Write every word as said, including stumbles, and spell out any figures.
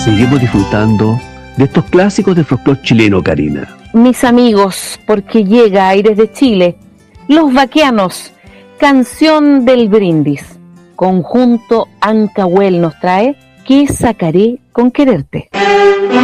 seguimos disfrutando de estos clásicos de folclore chileno, Karina. Mis amigos, porque llega Aires de Chile, Los Vaquianos, canción del brindis. Conjunto Ancahuel nos trae ¿Qué sacaré con quererte?